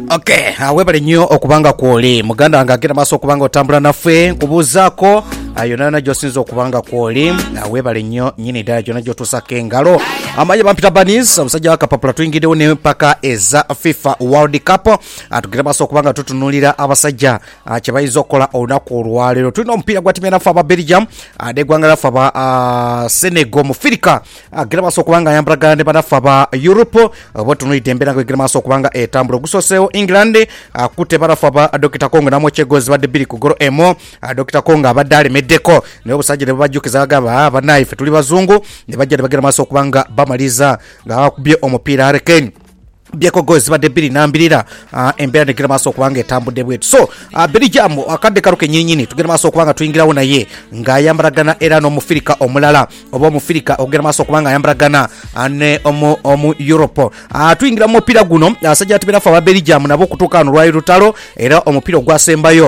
Okay, webale nnyo okubanga kwoli muganda wange agenda maaso okubanga otambula naffe nkubuuzaako yonna gy'osinza okubanga kwoli webale nnyo nnyini ddala gyonna gy'otuusako engalo amaye bampita banis omusajja wakapapula tuyingiddewo n'empaka eza FIFA World Cup tugenda maaso okubanga tutunuulira abasajja kye bayinza okukola olunaku olwaleero. Tulina omupiira gwa timu yaffe aba Belgium n'eggwanga lyaffe aba Senegal Mufirika agenda maaso okubanga ayambalagana ne banaffe aba Europe oba tunuulidde embeera nga egenda maaso okubanga etambula. Ogusooseewo England akutte banaffe aba Dr. Kongo namwekyegozi badde 2 ku golo emo. Dr. Kongo abadde alemeddeko naye obusajja ne babajjukiza bagamba banaye ffe tuli bazungu ne bajja ne bagenda maaso okubanga bamaliza nga bakubye omupiira Hurricane byeko gozi badde 2-2 embeera negenda maaso okubanga etambudde bwetu. So Belgium akadde kaluke nyinyini tugenda maaso okubanga tuyingirawo naye ng'ayambalagana era n'omufirika omulala oba omufirika ogenda maaso okubanga ayambalagana ne omu Europe. Tuyingira mu mupiira guno asajja atibe naffe aba Belgium nabo okutuuka wano lwali lutalo era omupiira ogwasembayo